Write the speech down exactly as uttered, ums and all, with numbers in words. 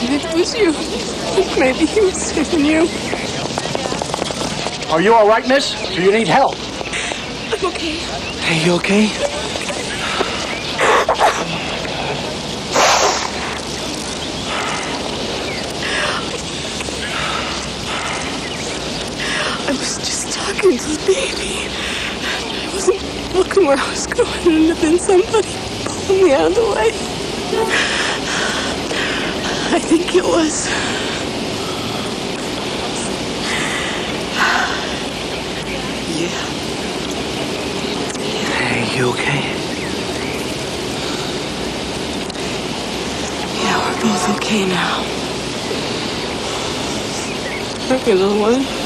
Maybe it was you. Maybe he was saving you. Are you all right, miss? Do you need help? I'm okay. Hey, you okay? I was just talking to the baby. I wasn't looking where I was going, and then somebody pulled me out of the way. I think it was. Yeah. Hey, you okay? Yeah, we're both okay now. Okay, little one.